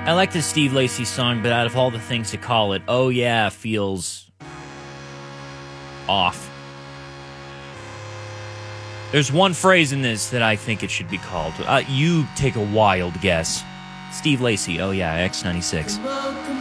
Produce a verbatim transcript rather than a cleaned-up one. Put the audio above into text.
I like the Steve Lacy song, but out of all the things to call it, Oh Yeah feels off. There's one phrase in this that I think it should be called. Uh, you take a wild guess. Steve Lacy, Oh Yeah, X ninety-six.